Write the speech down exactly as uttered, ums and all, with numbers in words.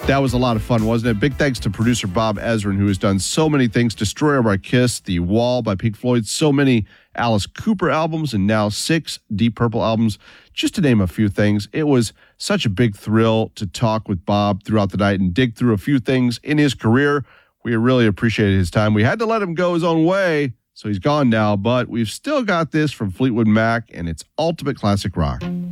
That was a lot of fun, wasn't it? Big thanks to producer Bob Ezrin, who has done so many things. Destroyer by Kiss, The Wall by Pink Floyd, so many Alice Cooper albums, and now six Deep Purple albums, just to name a few things. It was such a big thrill to talk with Bob throughout the night and dig through a few things in his career. We really appreciated his time. We had to let him go his own way, so he's gone now, but we've still got this from Fleetwood Mac, and it's ultimate classic rock.